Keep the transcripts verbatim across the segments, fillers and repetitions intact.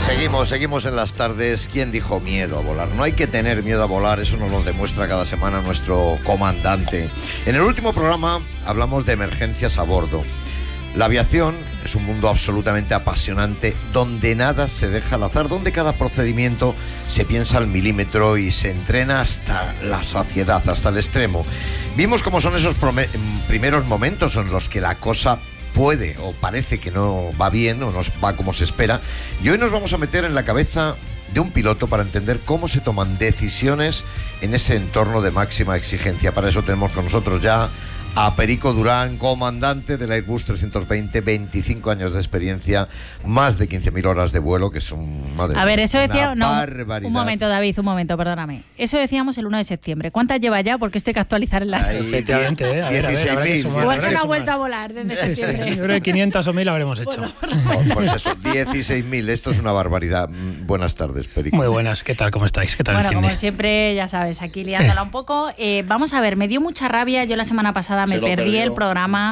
Seguimos, seguimos en las tardes. ¿Quién dijo miedo a volar? No hay que tener miedo a volar, eso nos lo demuestra cada semana nuestro comandante. En el último programa hablamos de emergencias a bordo. La aviación es un mundo absolutamente apasionante, donde nada se deja al azar, donde cada procedimiento se piensa al milímetro y se entrena hasta la saciedad, hasta el extremo. Vimos cómo son esos primeros momentos en los que la cosa puede o parece que no va bien o no va como se espera, y hoy nos vamos a meter en la cabeza de un piloto para entender cómo se toman decisiones en ese entorno de máxima exigencia. Para eso tenemos con nosotros ya a Perico Durán, comandante del Airbus trescientos veinte, veinticinco años de experiencia, más de quince mil horas de vuelo, que son, madre A ver, eso decía, no, barbaridad. Un momento, David, un momento, perdóname. Eso decíamos el uno de septiembre. ¿Cuántas lleva ya? Porque esto hay que actualizar en la... Ahí, efectivamente, ¿eh? A ver, a ver, habrá que sumar, Igual habrá es una que vuelta a volar desde sí, septiembre. Sí, yo creo que quinientas o mil habremos hecho. Bueno, pues eso, dieciséis mil, esto es una barbaridad. Buenas tardes, Perico. Muy buenas, ¿qué tal? ¿Cómo estáis? ¿Qué tal Bueno, el fin como de? siempre, ya sabes, aquí liándola un poco. Eh, vamos a ver, me dio mucha rabia. Yo la semana pasada me perdí perdió. el programa.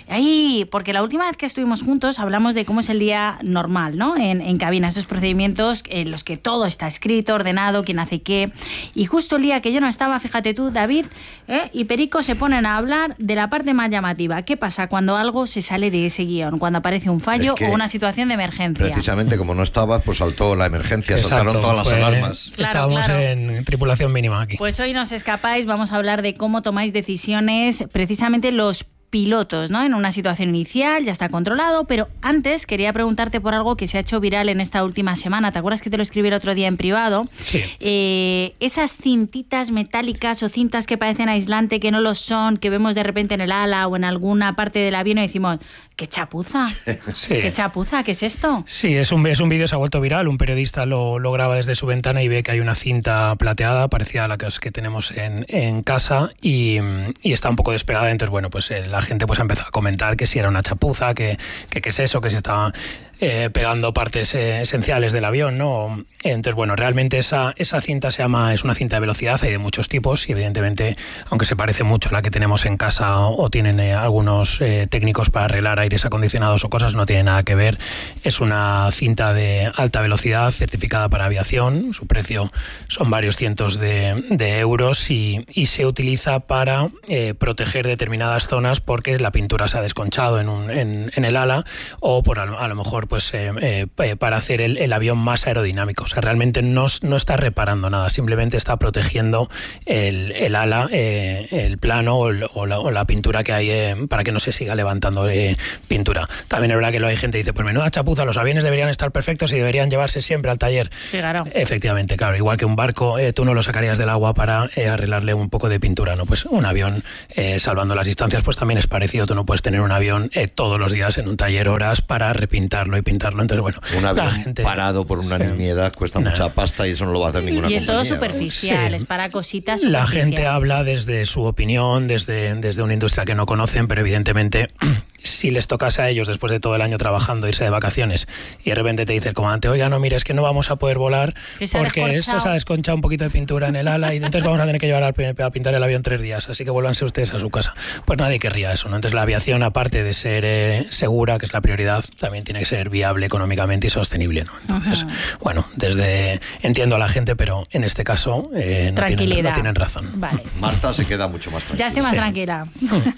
Ay, porque la última vez que estuvimos juntos hablamos de cómo es el día normal, ¿no? En, en cabina, esos procedimientos en los que todo está escrito, ordenado, quién hace qué. Y justo el día que yo no estaba, fíjate tú, David, ¿eh? y Perico se ponen a hablar de la parte más llamativa. ¿Qué pasa cuando algo se sale de ese guión? Cuando aparece un fallo es que o una situación de emergencia. Precisamente como no estabas, pues saltó la emergencia, Exacto, saltaron todas fue, las alarmas. Claro, Estábamos claro. en tripulación mínima aquí. Pues hoy nos escapáis, vamos a hablar de cómo tomáis decisiones, precisamente los pilotos, ¿no? En una situación inicial, ya está controlado, pero antes quería preguntarte por algo que se ha hecho viral en esta última semana. ¿Te acuerdas que te lo escribí el otro día en privado? Sí. Eh, esas cintitas metálicas o cintas que parecen aislante, que no lo son, que vemos de repente en el ala o en alguna parte del avión y decimos, ¡qué chapuza! Sí. ¡Qué chapuza! ¿Qué es esto? Sí, es un, es un vídeo, se ha vuelto viral. Un periodista lo, lo graba desde su ventana y ve que hay una cinta plateada, parecida a la que, que tenemos en, en casa, y, y está un poco despegada. Entonces, bueno, pues eh, la gente pues ha empezado a comentar que si era una chapuza, que que qué es eso, que se estaba eh, pegando partes eh, esenciales del avión, ¿no? Entonces, bueno, realmente esa, esa cinta se llama, es una cinta de velocidad, hay de muchos tipos y evidentemente, aunque se parece mucho a la que tenemos en casa o, o tienen eh, algunos eh, técnicos para arreglar aires acondicionados o cosas, no tiene nada que ver. Es una cinta de alta velocidad certificada para aviación, su precio son varios cientos de, de euros y, y se utiliza para eh, proteger determinadas zonas porque la pintura se ha desconchado en, un, en, en el ala o por a, a lo mejor pues eh, eh, para hacer el, el avión más aerodinámico. O sea, realmente no, no está reparando nada, simplemente está protegiendo el, el ala, eh, el plano o, el, o, la, o la pintura que hay eh, para que no se siga levantando eh, pintura. También es verdad que lo hay gente que dice, pues menuda chapuza, los aviones deberían estar perfectos y deberían llevarse siempre al taller. Sí, claro. Efectivamente, claro, igual que un barco, eh, tú no lo sacarías del agua para eh, arreglarle un poco de pintura, ¿no? Pues un avión, eh, salvando las distancias, pues también es parecido. Tú no puedes tener un avión eh, todos los días en un taller horas para repintarlo y pintarlo. Entonces, bueno, un avión la gente, parado por una nimiedad cuesta nah. mucha pasta y eso no lo va a hacer ninguna Y es todo compañía, superficial, Sí. es para cositas La superficiales. gente habla desde su opinión, desde, desde una industria que no conocen, pero evidentemente si les tocase a ellos después de todo el año trabajando irse de vacaciones y de repente te dice el comandante, oiga, no, mire, es que no vamos a poder volar se ha porque descorchado. se ha desconchado un poquito de pintura en el ala y entonces vamos a tener que llevar al P M P a pintar el avión tres días, así que vuélvanse ustedes a su casa. Pues nadie querría eso, ¿no? Entonces la aviación, aparte de ser eh, segura, que es la prioridad, también tiene que ser viable económicamente y sostenible, ¿no? Entonces, uh-huh. bueno, desde entiendo a la gente, pero en este caso eh, no, tienen, no tienen razón. Vale. Marta se queda mucho más tranquila. Ya estoy más Sí. tranquila.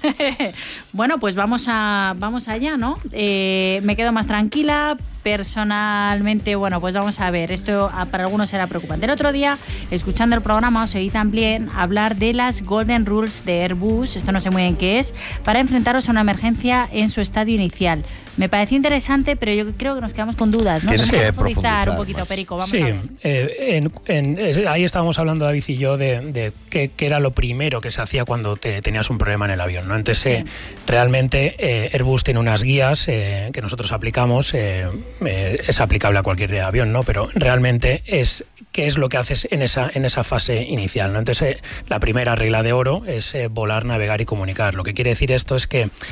Bueno, pues vamos a vamos allá, ¿no? Eh, me quedo más tranquila. Personalmente, bueno, pues vamos a ver, esto para algunos será preocupante. El otro día, escuchando el programa, os oí también hablar de las Golden Rules de Airbus, esto no sé muy bien qué es, para enfrentaros a una emergencia en su estadio inicial. Me pareció interesante, pero yo creo que nos quedamos con dudas, ¿no? Tienes Tenemos que profundizar un poquito, más. Perico, vamos sí, a ver. Eh, en, en, ahí estábamos hablando, David y yo, de, de qué, qué era lo primero que se hacía cuando te, tenías un problema en el avión, ¿no? Entonces, sí. eh, realmente eh, Airbus tiene unas guías eh, que nosotros aplicamos, eh, eh, es aplicable a cualquier avión, ¿no? Pero realmente es qué es lo que haces en esa, en esa fase inicial, ¿no? Entonces, eh, la primera regla de oro es eh, volar, navegar y comunicar. Lo que quiere decir esto es que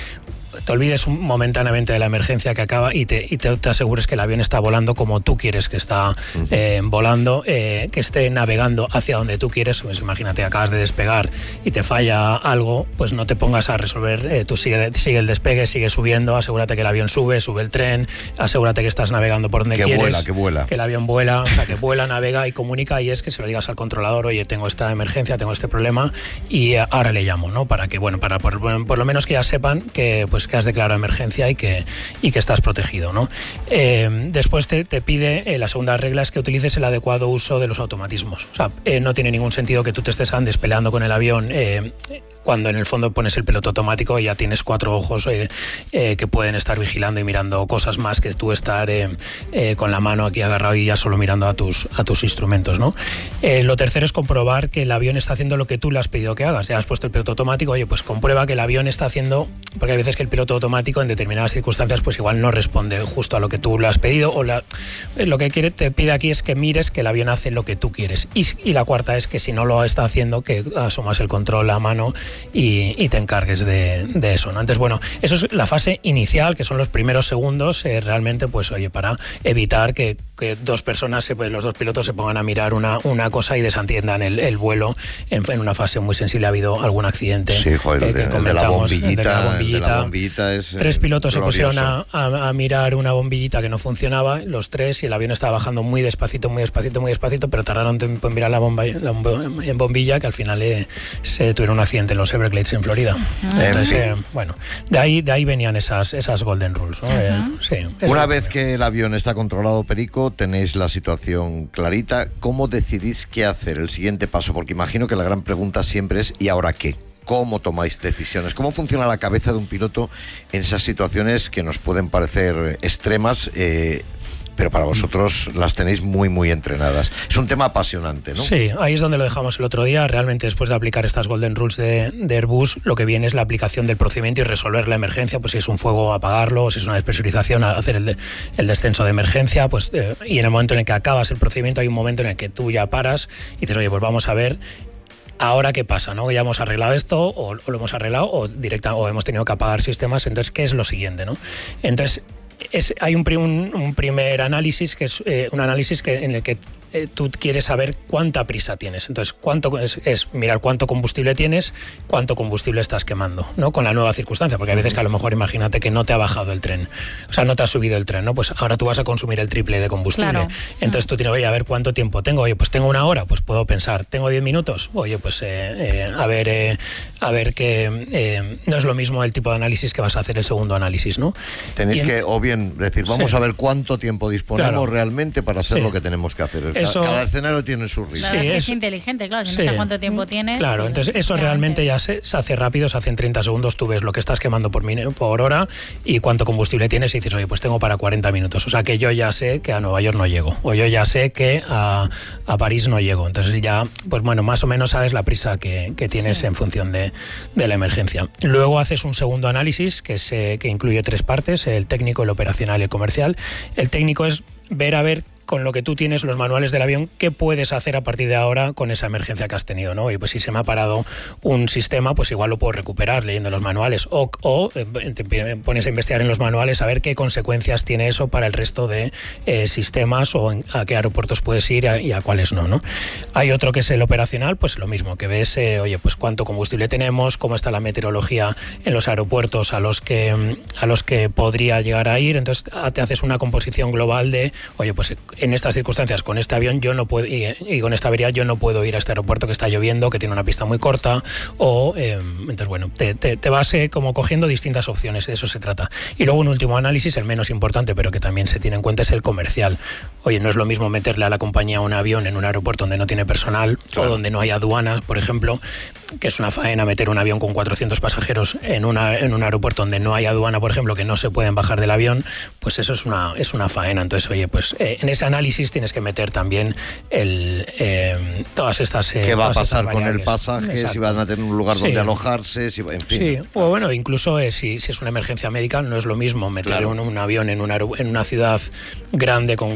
te olvides momentáneamente de la emergencia que acaba y te, y te, te asegures que el avión está volando como tú quieres que está uh-huh. eh, volando, eh, que esté navegando hacia donde tú quieres. Pues imagínate, acabas de despegar y te falla algo, pues no te pongas a resolver, eh, tú sigue, sigue el despegue, sigue subiendo, asegúrate que el avión sube, sube el tren, asegúrate que estás navegando por donde que quieres. Vuela, que vuela. Que el avión vuela, o sea, que vuela, navega y comunica, y es que se lo digas al controlador, oye, tengo esta emergencia, tengo este problema y ahora le llamo, ¿no? Para que, bueno, para por, por lo menos que ya sepan que, pues, que has declarado emergencia y que, y que estás protegido, ¿no? Eh, después te, te pide, eh, la segunda regla es que utilices el adecuado uso de los automatismos. O sea, eh, no tiene ningún sentido que tú te estés andes peleando con el avión eh, cuando en el fondo pones el piloto automático y ya tienes cuatro ojos eh, eh, que pueden estar vigilando y mirando cosas más que tú estar eh, eh, con la mano aquí agarrado y ya solo mirando a tus, a tus instrumentos, ¿no? Eh, lo tercero es comprobar que el avión está haciendo lo que tú le has pedido que hagas. Ya has puesto el piloto automático, oye, pues comprueba que el avión está haciendo, porque hay veces que el piloto automático en determinadas circunstancias pues igual no responde justo a lo que tú le has pedido, o la, lo que quiere, te pide aquí es que mires que el avión hace lo que tú quieres. Y, y la cuarta es que si no lo está haciendo, que asumas el control a mano y, y te encargues de, de eso, ¿no? Entonces, bueno, eso es la fase inicial, que son los primeros segundos, eh, realmente, pues oye, para evitar que, que dos personas, se, pues, los dos pilotos se pongan a mirar una, una cosa y desentiendan el, el vuelo en, en una fase muy sensible. Ha habido algún accidente. Sí, joder, eh, que el, de la bombillita, el de la bombillita. El de la bombillita es, tres pilotos glorioso. Se pusieron a, a, a mirar una bombillita que no funcionaba, los tres, y el avión estaba bajando muy despacito, muy despacito, muy despacito, pero tardaron tiempo en mirar la, bomba, la bombilla, que al final eh, se tuvieron un accidente en los Everglades en Florida. Uh-huh. Entonces, eh, bueno, de ahí, de ahí venían esas, esas golden rules, ¿no? Uh-huh. eh, sí, Una vez que el avión está controlado, Perico, tenéis la situación clarita. ¿Cómo decidís qué hacer, el siguiente paso? Porque imagino que la gran pregunta siempre es ¿y ahora qué? ¿Cómo tomáis decisiones? ¿Cómo funciona la cabeza de un piloto en esas situaciones que nos pueden parecer extremas, eh, pero para vosotros las tenéis muy, muy entrenadas? Es un tema apasionante, ¿no? Sí, ahí es donde lo dejamos el otro día. Realmente, después de aplicar estas Golden Rules de, de Airbus, lo que viene es la aplicación del procedimiento y resolver la emergencia. Pues si es un fuego, apagarlo; si es una despresurización, hacer el, de, el descenso de emergencia. Pues eh, y en el momento en el que acabas el procedimiento, hay un momento en el que tú ya paras y dices, oye, pues vamos a ver ahora qué pasa, ¿no? Ya hemos arreglado esto, o, o lo hemos arreglado, o directa, o hemos tenido que apagar sistemas. Entonces, ¿qué es lo siguiente, no? Entonces, es, hay un, un, un primer análisis, que es eh, un análisis que, en el que eh, tú quieres saber cuánta prisa tienes. Entonces, cuánto es, es mirar cuánto combustible tienes, cuánto combustible estás quemando, ¿no? Con la nueva circunstancia, porque hay veces que a lo mejor, imagínate que no te ha bajado el tren, o sea, no te ha subido el tren, ¿no? Pues ahora tú vas a consumir el triple de combustible. Claro. Entonces tú tienes, oye, a ver cuánto tiempo tengo. Oye, pues tengo una hora, pues puedo pensar. Tengo diez minutos, oye, pues eh, eh, a ver, eh, a ver que eh, no es lo mismo el tipo de análisis que vas a hacer el segundo análisis, ¿no? Tenéis en, que, o bien decir, vamos sí. a ver cuánto tiempo disponemos claro. realmente para hacer sí. lo que tenemos que hacer. Eso, Cada escenario tiene su ritmo. La verdad sí, es que es inteligente, claro, si sí. no sabes cuánto tiempo tienes. Claro, pues, entonces eso realmente ya se, se hace rápido, se hace en treinta segundos, tú ves lo que estás quemando por, por hora y cuánto combustible tienes y dices, oye, pues tengo para cuarenta minutos. O sea que yo ya sé que a Nueva York no llego, o yo ya sé que a, a París no llego. Entonces ya, pues bueno, más o menos sabes la prisa que, que tienes sí. en función de, de la emergencia. Luego haces un segundo análisis que, se, que incluye tres partes, el técnico, el operacional y el comercial. El técnico es ver a ver con lo que tú tienes, los manuales del avión, qué puedes hacer a partir de ahora con esa emergencia que has tenido, ¿no? Y pues si se me ha parado un sistema, pues igual lo puedo recuperar leyendo los manuales, o, o eh, te pones a investigar en los manuales a ver qué consecuencias tiene eso para el resto de eh, sistemas, o en, a qué aeropuertos puedes ir a, y a cuáles no, ¿no? Hay otro que es el operacional, pues lo mismo, que ves, eh, oye, pues cuánto combustible tenemos, cómo está la meteorología en los aeropuertos a los que a los que podría llegar a ir. Entonces te haces una composición global de, oye, pues en estas circunstancias, con este avión yo no puedo, y, y con esta avería yo no puedo ir a este aeropuerto que está lloviendo, que tiene una pista muy corta, o eh, entonces bueno, te, te, te vas eh, como cogiendo distintas opciones, de eso se trata. Y luego un último análisis, el menos importante, pero que también se tiene en cuenta, es el comercial. Oye, no es lo mismo meterle a la compañía un avión en un aeropuerto donde no tiene personal, claro. o donde no hay aduanas, por ejemplo, que es una faena meter un avión con cuatrocientos pasajeros en, una, en un aeropuerto donde no hay aduana, por ejemplo, que no se pueden bajar del avión, pues eso es una, es una faena. Entonces, oye, pues eh, en ese análisis tienes que meter también el, eh, todas estas eh, ¿Qué va a todas pasar con el pasaje? Exacto. Si van a tener un lugar sí. donde alojarse, si, en fin. Sí, o bueno, incluso eh, si, si es una emergencia médica, no es lo mismo meter claro. un, un avión en una, en una ciudad grande con grandes hospitales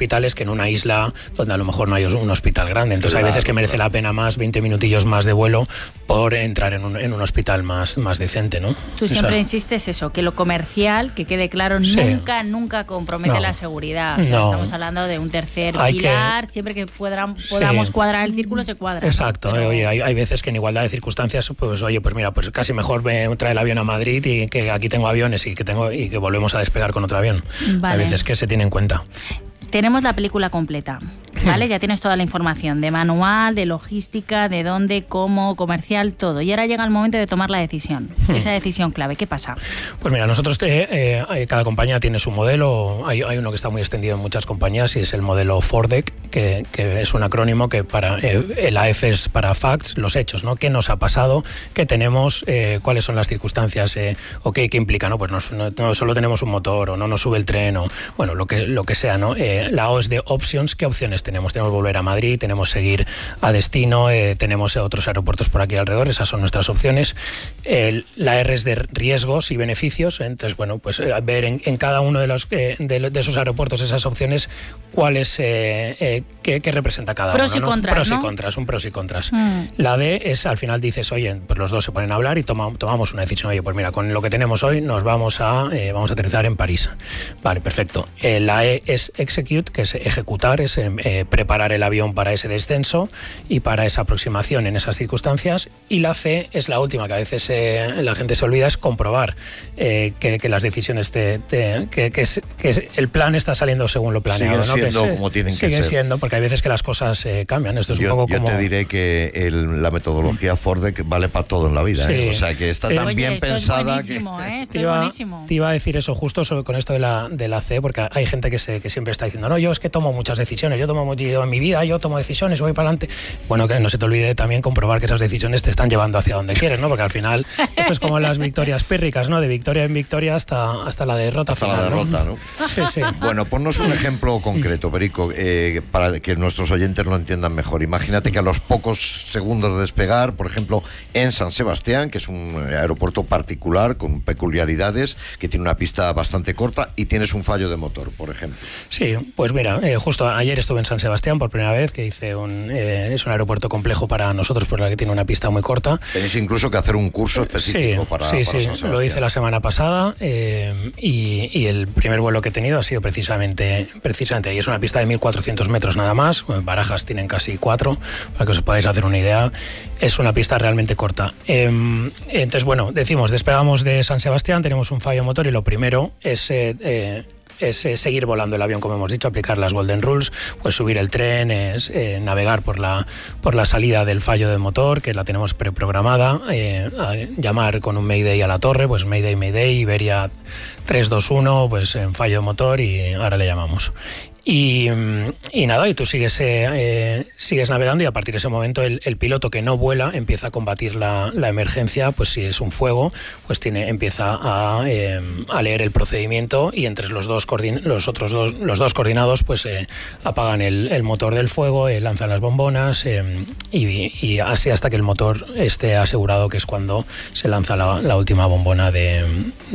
hospitales que en una isla donde a lo mejor no hay un hospital grande. Entonces claro, hay veces que merece claro. la pena más veinte minutillos más de vuelo por entrar en un, en un hospital más, más decente, ¿no? Tú siempre o sea, insistes eso, que lo comercial, que quede claro, sí. nunca, nunca compromete no. la seguridad. O sea, no. estamos hablando de un tercer hay pilar, que... siempre que podamos, podamos sí. cuadrar el círculo se cuadra. Exacto, ¿no? Pero... oye, hay, hay veces que en igualdad de circunstancias, pues oye, pues mira, pues casi mejor me trae el avión a Madrid y que aquí tengo aviones y que tengo y que volvemos a despegar con otro avión. Vale. Hay veces que se tiene en cuenta. Tenemos la película completa, ¿vale? Ya tienes toda la información de manual, de logística, de dónde, cómo, comercial, todo. Y ahora llega el momento de tomar la decisión, esa decisión clave. ¿Qué pasa? Pues mira, nosotros, eh, eh, cada compañía tiene su modelo. Hay, hay uno que está muy extendido en muchas compañías y es el modelo FORDEC, que, que es un acrónimo que para eh, el A F es para facts, los hechos, ¿no? ¿Qué nos ha pasado? ¿Qué tenemos? Eh, ¿Cuáles son las circunstancias? Eh, ¿O qué, qué implica? ¿No? Pues no, no, no solo tenemos un motor o no nos sube el tren o bueno, lo que, lo que sea, ¿no? Eh, la O es de options. ¿Qué opciones tenemos? Tenemos volver a Madrid, tenemos seguir a destino, eh, tenemos otros aeropuertos por aquí alrededor, esas son nuestras opciones. El, la R es de riesgos y beneficios, entonces bueno, pues eh, ver en, en cada uno de los eh, de, de esos aeropuertos esas opciones cuáles eh, eh, qué, qué representa cada pros uno, y ¿no? contras, pros ¿no? y contras, un pros y contras. Mm. La D es al final dices, oye, pues los dos se ponen a hablar y toma, tomamos una decisión, oye, pues mira, con lo que tenemos hoy nos vamos a eh, vamos a aterrizar en París. Vale, perfecto. Eh, la E es execute, que es ejecutar, es eh, preparar el avión para ese descenso y para esa aproximación en esas circunstancias. Y la C es la última, que a veces eh, la gente se olvida, es comprobar eh, que, que las decisiones, te, te, que, que, es, que el plan está saliendo según lo planeado. Siguen siendo, ¿no? Que como tienen que sigue ser. siendo, porque hay veces que las cosas eh, cambian. Esto es yo, un poco yo como... te diré que el, la metodología FORDEC vale para todo en la vida. Sí. ¿eh? O sea, que está sí. tan Oye, bien esto pensada es buenísimo, que... ¿eh? Esto te, es iba, buenísimo. te iba a decir eso justo sobre, con esto de la, de la C, porque hay gente que, se, que siempre está diciendo, no, yo es que tomo muchas decisiones, yo tomo yo, en mi vida, yo tomo decisiones, voy para adelante. Bueno, que no se te olvide también comprobar que esas decisiones te están llevando hacia donde quieres, ¿no? Porque al final esto es como las victorias pírricas, ¿no? De victoria en victoria hasta, hasta la derrota hasta final. Hasta la derrota, ¿no? ¿no? Sí, sí. Bueno, ponnos un ejemplo concreto, Perico, eh, para que nuestros oyentes lo entiendan mejor. Imagínate que a los pocos segundos de despegar, por ejemplo, en San Sebastián, que es un aeropuerto particular con peculiaridades, que tiene una pista bastante corta y tienes un fallo de motor, por ejemplo. Sí, pues mira, eh, justo ayer estuve en San Sebastián por primera vez, que hice un... Eh, es un aeropuerto complejo para nosotros, por la que tiene una pista muy corta. Tenéis incluso que hacer un curso específico sí, para, sí, para sí, San Sebastián. Lo hice la semana pasada eh, y, y el primer vuelo que he tenido ha sido precisamente precisamente ahí. Es una pista de mil cuatrocientos metros nada más, Barajas tienen casi cuatro, para que os podáis hacer una idea. Es una pista realmente corta. Eh, entonces, bueno, decimos, despegamos de San Sebastián, tenemos un fallo motor y lo primero es... Eh, eh, es eh, seguir volando el avión, como hemos dicho, aplicar las Golden Rules, pues subir el tren, es eh, navegar por la por la salida del fallo de motor, que la tenemos preprogramada, eh, llamar con un Mayday a la torre, pues Mayday, Mayday, Iberia tres dos uno, pues en fallo de motor y ahora le llamamos. Y, y nada, y tú sigues eh, eh, sigues navegando y a partir de ese momento el, el piloto que no vuela empieza a combatir la, la emergencia, pues si es un fuego, pues tiene empieza a, eh, a leer el procedimiento y entre los dos coordin- los otros dos los dos coordinados pues eh, apagan el, el motor del fuego, eh, lanzan las bombonas eh, y, y así hasta que el motor esté asegurado, que es cuando se lanza la, la última bombona de,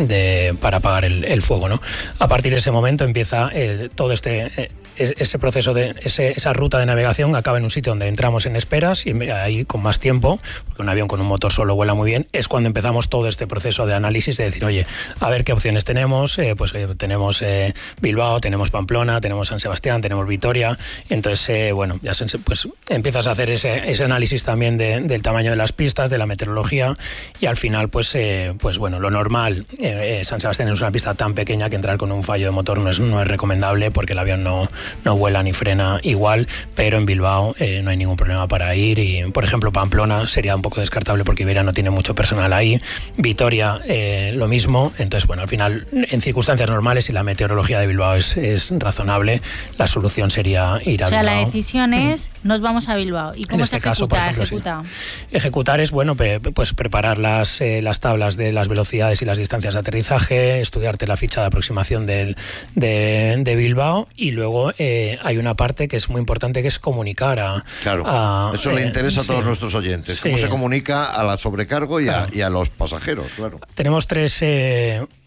de para apagar el, el fuego, ¿no? A partir de ese momento empieza eh, todo este ese proceso de ese, esa ruta de navegación acaba en un sitio donde entramos en esperas y ahí con más tiempo, porque un avión con un motor solo vuela muy bien, es cuando empezamos todo este proceso de análisis de decir, oye, a ver qué opciones tenemos, eh, pues eh, tenemos eh, Bilbao, tenemos Pamplona, tenemos San Sebastián, tenemos Vitoria, entonces eh, bueno, ya se, pues empiezas a hacer ese, ese análisis también de, del tamaño de las pistas, de la meteorología y al final pues eh, pues bueno, lo normal, eh, eh, San Sebastián es una pista tan pequeña que entrar con un fallo de motor no es, no es recomendable porque el avión no no vuela ni frena igual, pero en Bilbao eh, no hay ningún problema para ir y, por ejemplo, Pamplona sería un poco descartable porque Iberia no tiene mucho personal ahí, Vitoria eh, lo mismo, entonces, bueno, al final, en circunstancias normales y la meteorología de Bilbao es, es razonable, la solución sería ir a Bilbao. O sea, la decisión es, nos vamos a Bilbao. ¿Y cómo en se este ejecuta? Caso, por ejemplo, ejecuta? Sí. Ejecutar es, bueno, pues preparar las, eh, las tablas de las velocidades y las distancias de aterrizaje, estudiarte la ficha de aproximación del, de, de Bilbao y luego eh, hay una parte que es muy importante que es comunicar a... Claro, a, eso eh, le interesa a todos sí, nuestros oyentes, sí. Cómo se comunica a la sobrecargo y a, y a los pasajeros, claro. Tenemos tres... Eh,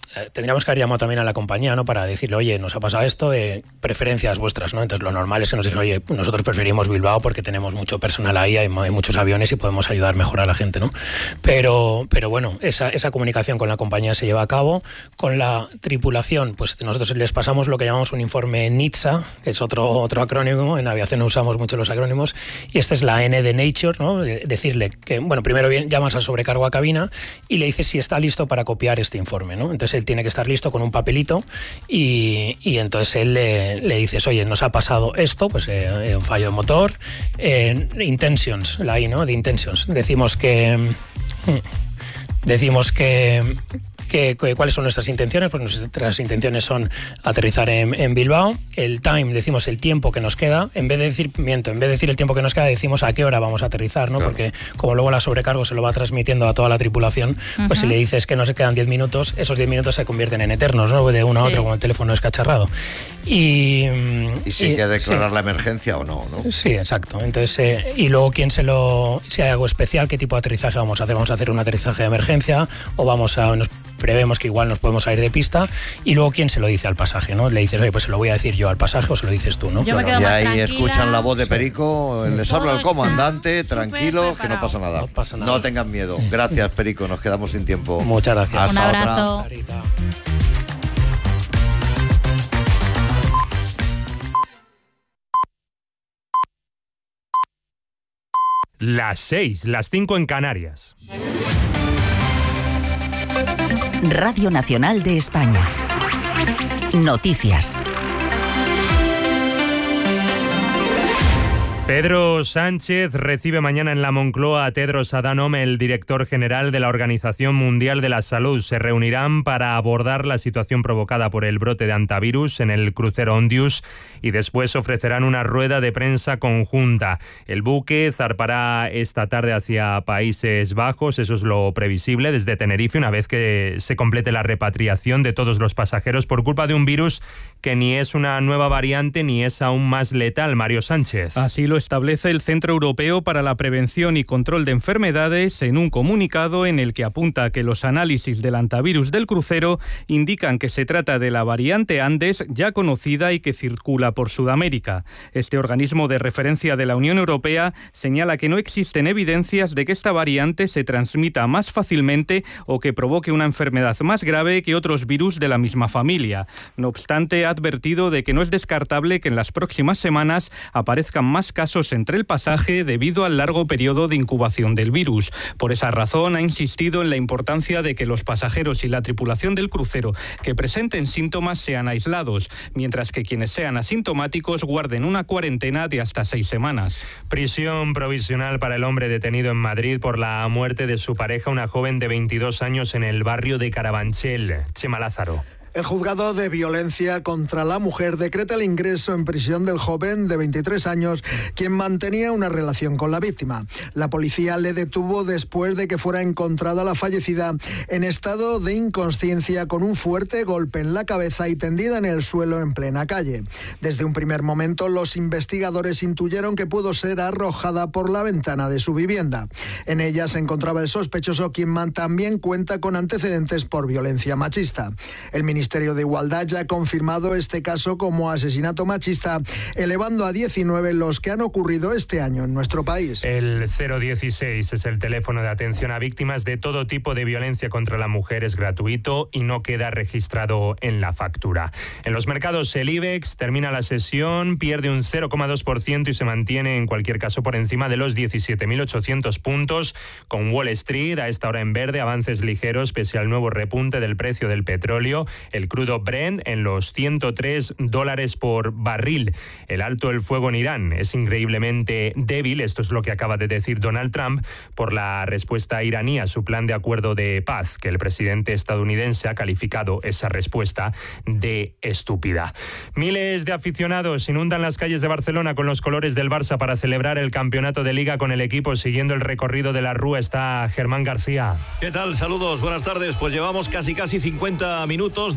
tendríamos que haber llamado también a la compañía, ¿no? Para decirle, oye, nos ha pasado esto, eh, preferencias vuestras, ¿no? Entonces lo normal es que nos digan, oye, nosotros preferimos Bilbao porque tenemos mucho personal ahí, hay, hay muchos aviones y podemos ayudar mejor a la gente, ¿no? Pero, pero bueno, esa, esa comunicación con la compañía se lleva a cabo. Con la tripulación, pues nosotros les pasamos lo que llamamos un informe NHTSA, que es otro, otro acrónimo, en aviación usamos mucho los acrónimos, y esta es la N de Nature, ¿no? Decirle que, bueno, primero bien, llamas al sobrecargo a cabina y le dices si está listo para copiar este informe, ¿no? Entonces él tiene que estar listo con un papelito y, y entonces él le, le dices, oye, nos ha pasado esto, pues eh, un fallo de motor, eh, intentions, la I, ¿no? De intentions. Decimos que... Decimos que... Que, que, ¿Cuáles son nuestras intenciones? Pues nuestras intenciones son aterrizar en, en Bilbao. El time, decimos el tiempo que nos queda. En vez de decir, miento, en vez de decir el tiempo que nos queda, decimos a qué hora vamos a aterrizar, ¿no? Claro. Porque como luego la sobrecargo se lo va transmitiendo a toda la tripulación, uh-huh. pues si le dices que no se quedan diez minutos, esos diez minutos se convierten en eternos, ¿no? De uno sí. a otro, como el teléfono es cacharrado. Y, y si hay que declarar sí. la emergencia o no, ¿no? Sí, exacto. Entonces, eh, y luego quién se lo... Si hay algo especial, ¿qué tipo de aterrizaje vamos a hacer? ¿Vamos a hacer un aterrizaje de emergencia o vamos a... Nos, prevemos que igual nos podemos salir de pista, y luego quién se lo dice al pasaje, ¿no? Le dices, oye, pues se lo voy a decir yo al pasaje o se lo dices tú, ¿no? Yo me claro. quedo Y ahí tranquila. Escuchan la voz de Perico, sí. les habla el comandante, tranquilo, que no pasa nada. No pasa nada. No tengan miedo. Gracias, Perico, nos quedamos sin tiempo. Muchas gracias. Hasta Un abrazo. Otra. Las seis, las cinco en Canarias. Radio Nacional de España. Noticias. Pedro Sánchez recibe mañana en la Moncloa a Tedros Adhanom, el director general de la Organización Mundial de la Salud. Se reunirán para abordar la situación provocada por el brote de hantavirus en el crucero Ondius y después ofrecerán una rueda de prensa conjunta. El buque zarpará esta tarde hacia Países Bajos, eso es lo previsible, desde Tenerife, una vez que se complete la repatriación de todos los pasajeros por culpa de un virus que ni es una nueva variante ni es aún más letal. Mario Sánchez. Así lo establece el Centro Europeo para la Prevención y Control de Enfermedades en un comunicado en el que apunta que los análisis del hantavirus del crucero indican que se trata de la variante Andes ya conocida y que circula por Sudamérica. Este organismo de referencia de la Unión Europea señala que no existen evidencias de que esta variante se transmita más fácilmente o que provoque una enfermedad más grave que otros virus de la misma familia. No obstante, ha advertido de que no es descartable que en las próximas semanas aparezcan más casos entre el pasaje debido al largo periodo de incubación del virus. Por esa razón, ha insistido en la importancia de que los pasajeros y la tripulación del crucero que presenten síntomas sean aislados, mientras que quienes sean asintomáticos guarden una cuarentena de hasta seis semanas. Prisión provisional para el hombre detenido en Madrid por la muerte de su pareja, una joven de veintidós años en el barrio de Carabanchel. Chema Lázaro. El juzgado de violencia contra la mujer decreta el ingreso en prisión del joven de veintitrés años, quien mantenía una relación con la víctima. La policía le detuvo después de que fuera encontrada la fallecida en estado de inconsciencia con un fuerte golpe en la cabeza y tendida en el suelo en plena calle. Desde un primer momento, los investigadores intuyeron que pudo ser arrojada por la ventana de su vivienda. En ella se encontraba el sospechoso, quien también cuenta con antecedentes por violencia machista. El El Ministerio de Igualdad ya ha confirmado este caso como asesinato machista, elevando a diecinueve los que han ocurrido este año en nuestro país. El cero dieciséis es el teléfono de atención a víctimas de todo tipo de violencia contra la mujer. Es gratuito y no queda registrado en la factura. En los mercados, el IBEX termina la sesión, pierde un cero coma dos por ciento y se mantiene en cualquier caso por encima de los diecisiete mil ochocientos puntos, con Wall Street a esta hora en verde, avances ligeros pese al nuevo repunte del precio del petróleo. El crudo Brent en los ciento tres dólares por barril. El alto el fuego en Irán es increíblemente débil, esto es lo que acaba de decir Donald Trump, por la respuesta iraní a su plan de acuerdo de paz, que el presidente estadounidense ha calificado esa respuesta de estúpida. Miles de aficionados inundan las calles de Barcelona con los colores del Barça para celebrar el campeonato de Liga con el equipo. Siguiendo el recorrido de la Rúa está Germán García. ¿Qué tal? Saludos, buenas tardes. Pues llevamos casi casi cincuenta minutos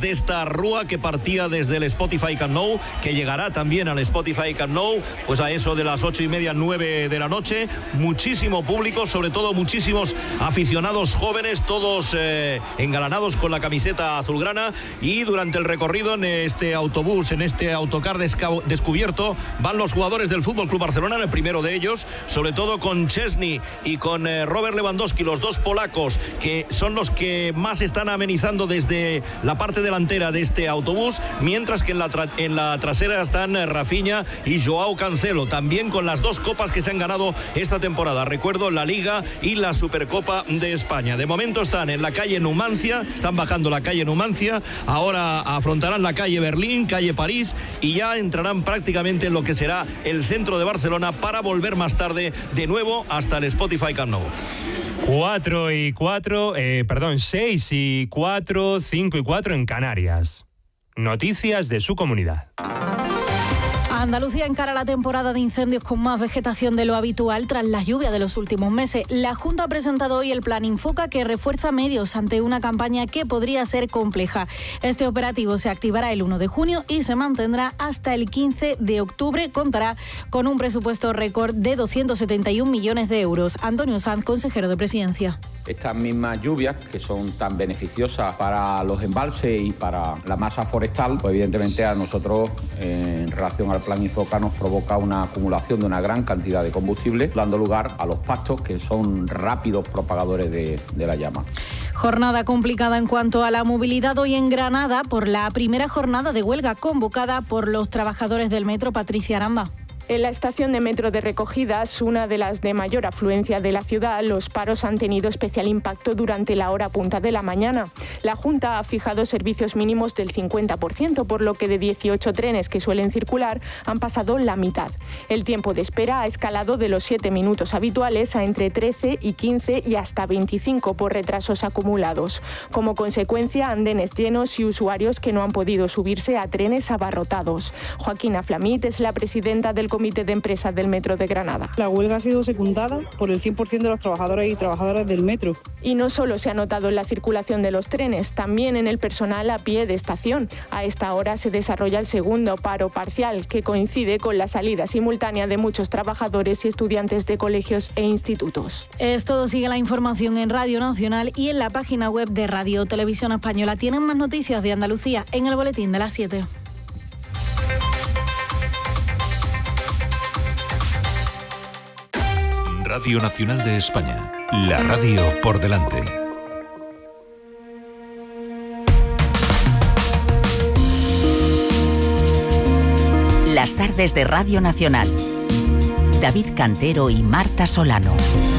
de esta rúa que partía desde el Spotify Camp Nou, que llegará también al Spotify Camp Nou, pues a eso de las ocho y media, nueve de la noche. Muchísimo público, sobre todo muchísimos aficionados jóvenes, todos eh, engalanados con la camiseta azulgrana, y durante el recorrido en este autobús, en este autocar descubierto, van los jugadores del Fútbol Club Barcelona, el primero de ellos, sobre todo con Szczesny y con eh, Robert Lewandowski, los dos polacos, que son los que más están amenizando desde la parte delantera de este autobús, mientras que en la, tra- en la trasera están eh, Rafinha y Joao Cancelo, también con las dos copas que se han ganado esta temporada, recuerdo, la Liga y la Supercopa de España. De momento están en la calle Numancia, están bajando la calle Numancia, ahora afrontarán la calle Berlín, calle París, y ya entrarán prácticamente en lo que será el centro de Barcelona para volver más tarde de nuevo hasta el Spotify Camp Nou. Cuatro y cuatro, eh, perdón, seis y cuatro, cinco y cuatro en Canarias. Noticias de su comunidad. Andalucía encara la temporada de incendios con más vegetación de lo habitual tras las lluvias de los últimos meses. La Junta ha presentado hoy el Plan Infoca, que refuerza medios ante una campaña que podría ser compleja. Este operativo se activará el uno de junio y se mantendrá hasta el quince de octubre. Contará con un presupuesto récord de doscientos setenta y un millones de euros. Antonio Sanz, consejero de Presidencia. Estas mismas lluvias, que son tan beneficiosas para los embalses y para la masa forestal, pues evidentemente a nosotros, en relación al Plan Infoca, nos provoca una acumulación de una gran cantidad de combustible, dando lugar a los pastos, que son rápidos propagadores de, de la llama. Jornada complicada en cuanto a la movilidad hoy en Granada por la primera jornada de huelga convocada por los trabajadores del metro. Patricia Aranda. En la estación de metro de Recogidas, una de las de mayor afluencia de la ciudad, los paros han tenido especial impacto durante la hora punta de la mañana. La Junta ha fijado servicios mínimos del cincuenta por ciento, por lo que de dieciocho trenes que suelen circular han pasado la mitad. El tiempo de espera ha escalado de los siete minutos habituales a entre trece y quince y hasta veinticinco por retrasos acumulados. Como consecuencia, andenes llenos y usuarios que no han podido subirse a trenes abarrotados. Joaquina Flamit es la presidenta del Comité de Empresas del Metro de Granada. La huelga ha sido secundada por el cien por ciento de los trabajadores y trabajadoras del metro. Y no solo se ha notado en la circulación de los trenes, también en el personal a pie de estación. A esta hora se desarrolla el segundo paro parcial, que coincide con la salida simultánea de muchos trabajadores y estudiantes de colegios e institutos. Es todo. Sigue la información en Radio Nacional y en la página web de Radio Televisión Española. Tienen más noticias de Andalucía en el boletín de las siete. Radio Nacional de España, la radio por delante. Las tardes de Radio Nacional. David Cantero y Marta Solano.